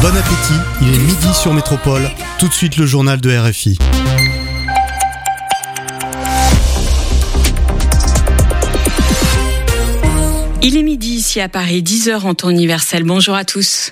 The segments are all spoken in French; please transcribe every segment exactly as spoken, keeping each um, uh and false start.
Bon appétit, il est midi sur Métropole. Tout de suite le journal de R F I. Il est midi ici à Paris, dix heures en temps universel. Bonjour à tous.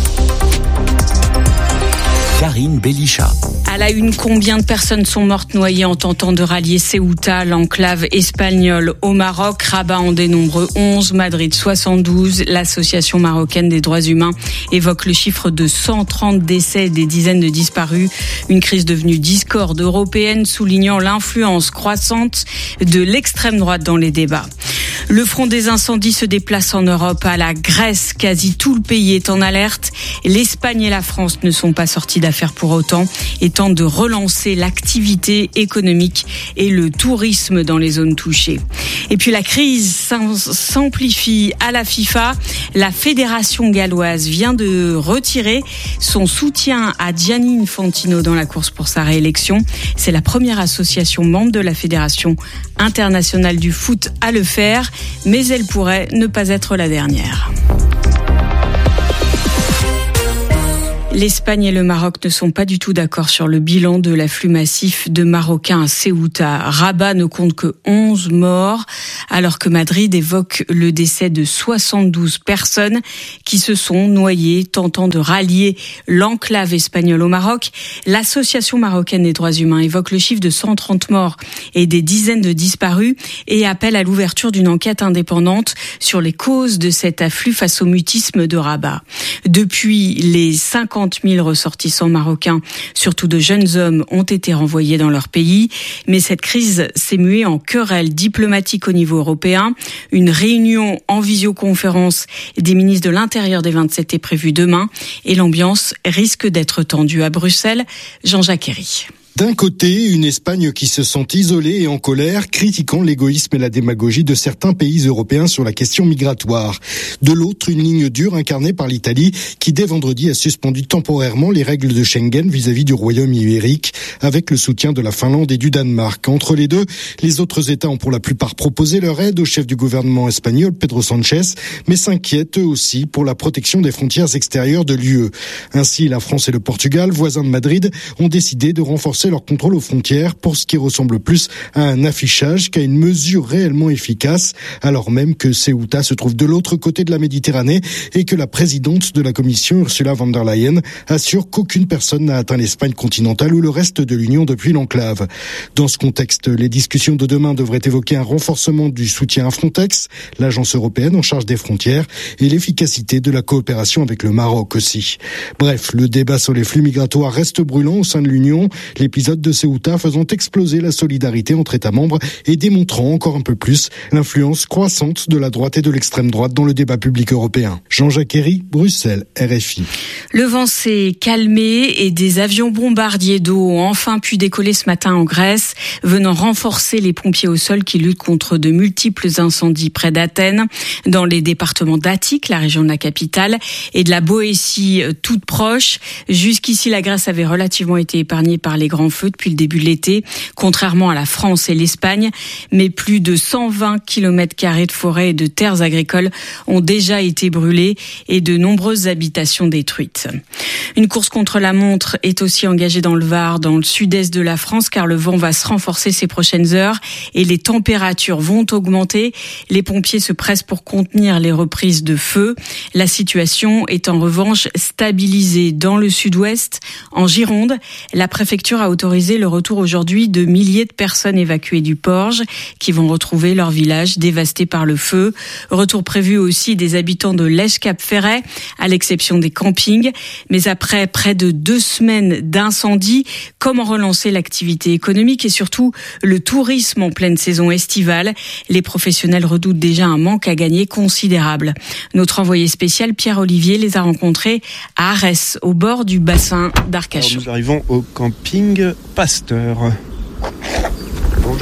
Karine Bélichat. À la une, combien de personnes sont mortes noyées en tentant de rallier Ceuta, l'enclave espagnole, au Maroc? Rabat en dénombre onze, Madrid soixante-douze. L'association marocaine des droits humains évoque le chiffre de cent trente décès et des dizaines de disparus. Une crise devenue discorde européenne, soulignant l'influence croissante de l'extrême droite dans les débats. Le front des incendies se déplace en Europe, à la Grèce. Quasi tout le pays est en alerte. L'Espagne et la France ne sont pas sortis d'affaire pour autant et tentent de relancer l'activité économique et le tourisme dans les zones touchées. Et puis la crise s'amplifie à la FIFA. La fédération galloise vient de retirer son soutien à Gianni Infantino dans la course pour sa réélection. C'est la première association membre de la Fédération internationale du foot à le faire, mais elle pourrait ne pas être la dernière. L'Espagne et le Maroc ne sont pas du tout d'accord sur le bilan de l'afflux massif de Marocains à Ceuta. Rabat ne compte que onze morts, alors que Madrid évoque le décès de soixante-douze personnes qui se sont noyées tentant de rallier l'enclave espagnole au Maroc. L'Association marocaine des droits humains évoque le chiffre de cent trente morts et des dizaines de disparus et appelle à l'ouverture d'une enquête indépendante sur les causes de cet afflux face au mutisme de Rabat. Depuis, les cinquante mille ressortissants marocains, surtout de jeunes hommes, ont été renvoyés dans leur pays. Mais cette crise s'est muée en querelle diplomatique au niveau européen. Une réunion en visioconférence des ministres de l'Intérieur des vingt-sept est prévue demain et l'ambiance risque d'être tendue à Bruxelles. Jean-Jacques Herry. D'un côté, une Espagne qui se sent isolée et en colère, critiquant l'égoïsme et la démagogie de certains pays européens sur la question migratoire. De l'autre, une ligne dure incarnée par l'Italie qui, dès vendredi, a suspendu temporairement les règles de Schengen vis-à-vis du Royaume ibérique, avec le soutien de la Finlande et du Danemark. Entre les deux, les autres États ont pour la plupart proposé leur aide au chef du gouvernement espagnol, Pedro Sánchez, mais s'inquiètent eux aussi pour la protection des frontières extérieures de l'U E. Ainsi, la France et le Portugal, voisins de Madrid, ont décidé de renforcer leur contrôle aux frontières pour ce qui ressemble plus à un affichage qu'à une mesure réellement efficace, alors même que Ceuta se trouve de l'autre côté de la Méditerranée et que la présidente de la Commission, Ursula von der Leyen, assure qu'aucune personne n'a atteint l'Espagne continentale ou le reste de l'Union depuis l'enclave. Dans ce contexte, les discussions de demain devraient évoquer un renforcement du soutien à Frontex, l'agence européenne en charge des frontières, et l'efficacité de la coopération avec le Maroc aussi. Bref, le débat sur les flux migratoires reste brûlant au sein de l'Union. Les L'épisode de Ceuta faisant exploser la solidarité entre États membres et démontrant encore un peu plus l'influence croissante de la droite et de l'extrême droite dans le débat public européen. Jean-Jacques Herry, Bruxelles, R F I. Le vent s'est calmé et des avions bombardiers d'eau ont enfin pu décoller ce matin en Grèce, venant renforcer les pompiers au sol qui luttent contre de multiples incendies près d'Athènes, dans les départements d'Attique, la région de la capitale, et de la Boétie, toute proche. Jusqu'ici, la Grèce avait relativement été épargnée par les grands feu depuis le début de l'été, contrairement à la France et l'Espagne, mais plus de cent vingt kilomètres carrés de forêts et de terres agricoles ont déjà été brûlés et de nombreuses habitations détruites. Une course contre la montre est aussi engagée dans le Var, dans le sud-est de la France, car le vent va se renforcer ces prochaines heures et les températures vont augmenter. Les pompiers se pressent pour contenir les reprises de feu. La situation est en revanche stabilisée dans le sud-ouest. En Gironde, la préfecture a autorisé le retour aujourd'hui de milliers de personnes évacuées du Porge qui vont retrouver leur village dévasté par le feu. Retour prévu aussi des habitants de Lège-Cap-Ferret, à l'exception des campings. Mais après près de deux semaines d'incendie, comment relancer l'activité économique et surtout le tourisme en pleine saison estivale? Les professionnels redoutent déjà un manque à gagner considérable. Notre envoyé spécial Pierre-Olivier les a rencontrés à Arès, au bord du bassin d'Arcachon. Alors nous arrivons au camping Pasteur. Bonjour.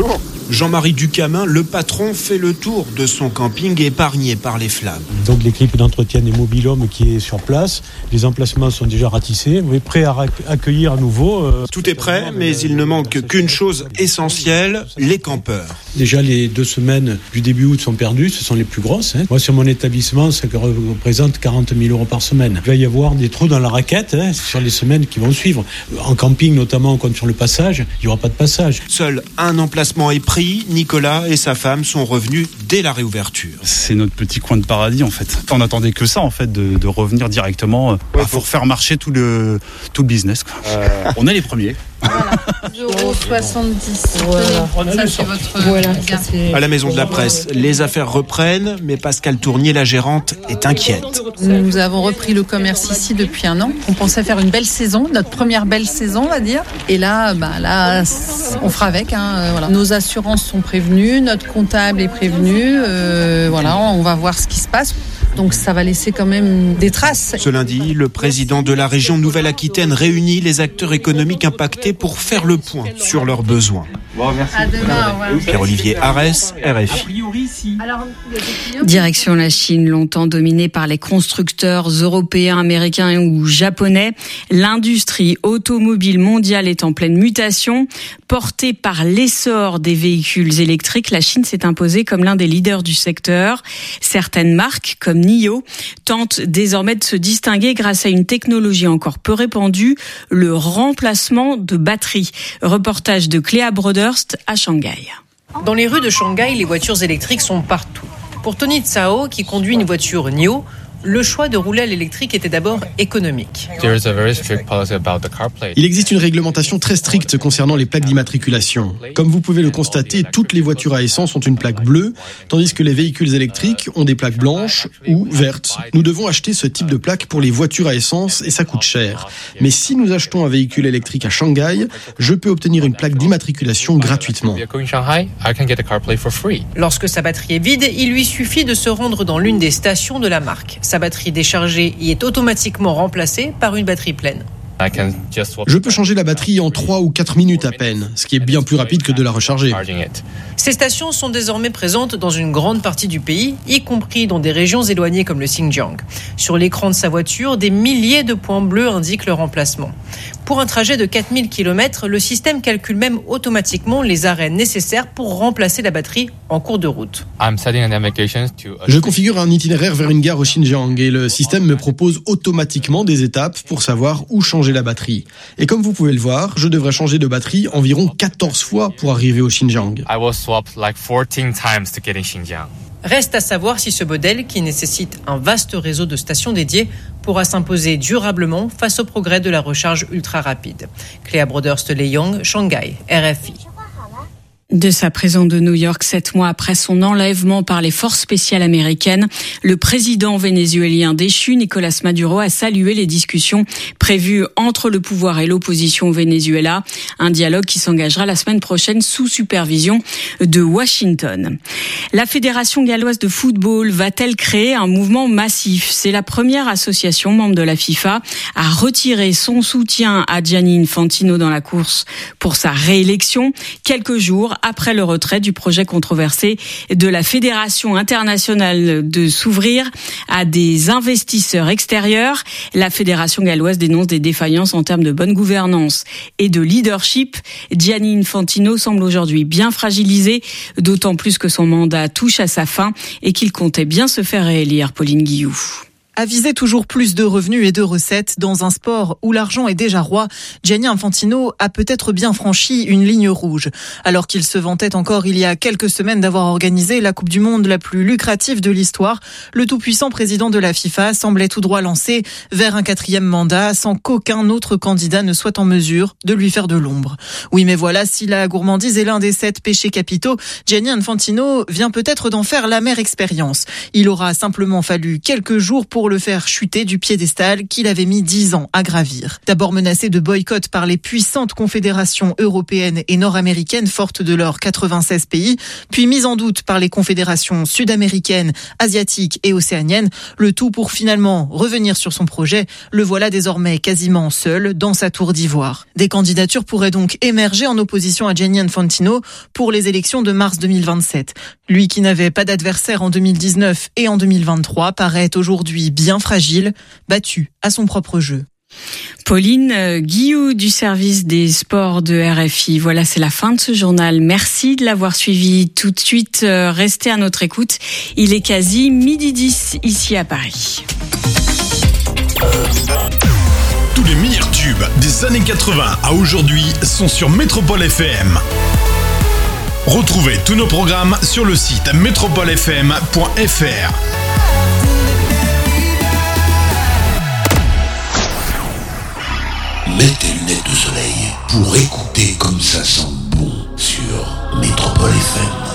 Jean-Marie Ducamin, le patron, fait le tour de son camping épargné par les flammes. Donc l'équipe d'entretien des mobil-homes qui est sur place, les emplacements sont déjà ratissés, on est prêt à accueillir à nouveau. Euh, Tout est prêt, mais il ne manque qu'une chose essentielle, les campeurs. Déjà les deux semaines du début août sont perdues, ce sont les plus grosses. Hein. Moi sur mon établissement, ça représente quarante mille euros par semaine. Il va y avoir des trous dans la raquette hein, sur les semaines qui vont suivre. En camping notamment, comme sur le passage, il n'y aura pas de passage. Seul un emplacement est pris, Nicolas et sa femme sont revenus dès la réouverture. C'est notre petit coin de paradis en fait. On n'attendait que ça en fait, de, de revenir directement ouais, pour faire marcher tout le, tout le business. Quoi. Euh... On est les premiers. Voilà, deux euros soixante-dix. Voilà. Ça, c'est votre... voilà, ça, c'est... À la Maison de la Presse, les affaires reprennent, mais Pascal Tournier, la gérante, est inquiète. Nous avons repris le commerce ici depuis un an. On pensait faire une belle saison, notre première belle saison, on va dire. Et là, bah, là on fera avec. Hein, voilà. Nos assurances sont prévenues, notre comptable est prévenu. Euh, voilà, on va voir ce qui se passe. Donc ça va laisser quand même des traces. Ce lundi, le président de la région Nouvelle-Aquitaine réunit les acteurs économiques impactés pour faire le point sur leurs besoins. Bon, merci. À demain. Ouais. Pierre-Olivier Arès, R F I. Direction la Chine, longtemps dominée par les constructeurs européens, américains ou japonais. L'industrie automobile mondiale est en pleine mutation. Portée par l'essor des véhicules électriques, la Chine s'est imposée comme l'un des leaders du secteur. Certaines marques, comme NIO, tentent désormais de se distinguer grâce à une technologie encore peu répandue, le remplacement de batteries. Reportage de Cléa Broderst à Shanghai. Dans les rues de Shanghai, les voitures électriques sont partout. Pour Tony Tsao, qui conduit une voiture NIO, le choix de rouler à l'électrique était d'abord économique. Il existe une réglementation très stricte concernant les plaques d'immatriculation. Comme vous pouvez le constater, toutes les voitures à essence ont une plaque bleue, tandis que les véhicules électriques ont des plaques blanches ou vertes. Nous devons acheter ce type de plaque pour les voitures à essence et ça coûte cher. Mais si nous achetons un véhicule électrique à Shanghai, je peux obtenir une plaque d'immatriculation gratuitement. Lorsque sa batterie est vide, il lui suffit de se rendre dans l'une des stations de la marque. Sa batterie déchargée y est automatiquement remplacée par une batterie pleine. Je peux changer la batterie en trois ou quatre minutes à peine, ce qui est bien plus rapide que de la recharger. Ces stations sont désormais présentes dans une grande partie du pays, y compris dans des régions éloignées comme le Xinjiang. Sur l'écran de sa voiture, des milliers de points bleus indiquent le remplacement. Pour un trajet de quatre mille kilomètres, le système calcule même automatiquement les arrêts nécessaires pour remplacer la batterie en cours de route. Je configure un itinéraire vers une gare au Xinjiang et le système me propose automatiquement des étapes pour savoir où changer la batterie. Et comme vous pouvez le voir, je devrais changer de batterie environ quatorze fois pour arriver au Xinjiang. Reste à savoir si ce modèle, qui nécessite un vaste réseau de stations dédiées, pourra s'imposer durablement face au progrès de la recharge ultra rapide. Cléa Broderst-Leyong, Shanghai, R F I. De sa prison de New York, sept mois après son enlèvement par les forces spéciales américaines, le président vénézuélien déchu, Nicolas Maduro, a salué les discussions prévues entre le pouvoir et l'opposition au Venezuela. Un dialogue qui s'engagera la semaine prochaine sous supervision de Washington. La Fédération galloise de football va-t-elle créer un mouvement massif? C'est la première association membre de la FIFA à retirer son soutien à Gianni Infantino dans la course pour sa réélection, quelques jours après le retrait du projet controversé de la Fédération internationale de s'ouvrir à des investisseurs extérieurs. La Fédération galloise dénonce des défaillances en termes de bonne gouvernance et de leadership. Gianni Infantino semble aujourd'hui bien fragilisé, d'autant plus que son mandat touche à sa fin et qu'il comptait bien se faire réélire. Pauline Guillou. À viser toujours plus de revenus et de recettes dans un sport où l'argent est déjà roi, Gianni Infantino a peut-être bien franchi une ligne rouge. Alors qu'il se vantait encore il y a quelques semaines d'avoir organisé la Coupe du Monde la plus lucrative de l'histoire, le tout-puissant président de la FIFA semblait tout droit lancé vers un quatrième mandat sans qu'aucun autre candidat ne soit en mesure de lui faire de l'ombre. Oui, mais voilà, si la gourmandise est l'un des sept péchés capitaux, Gianni Infantino vient peut-être d'en faire l'amère expérience. Il aura simplement fallu quelques jours pour pour le faire chuter du piédestal qu'il avait mis dix ans à gravir. D'abord menacé de boycott par les puissantes confédérations européennes et nord-américaines fortes de leurs quatre-vingt-seize pays, puis mis en doute par les confédérations sud-américaines, asiatiques et océaniennes, le tout pour finalement revenir sur son projet. Le voilà désormais quasiment seul dans sa tour d'ivoire. Des candidatures pourraient donc émerger en opposition à Gianni Infantino pour les élections de mars deux mille vingt-sept. Lui qui n'avait pas d'adversaire en deux mille dix-neuf et en deux mille vingt-trois paraît aujourd'hui bien fragile, battu à son propre jeu. Pauline Guillou du service des sports de R F I. Voilà, c'est la fin de ce journal. Merci de l'avoir suivi. Tout de suite, restez à notre écoute. Il est quasi midi dix ici à Paris. Tous les meilleurs tubes des années quatre-vingts à aujourd'hui sont sur Métropole F M. Retrouvez tous nos programmes sur le site métropole f m point f r. Mets tes lunettes de soleil pour écouter comme ça sent bon sur Métropole F M.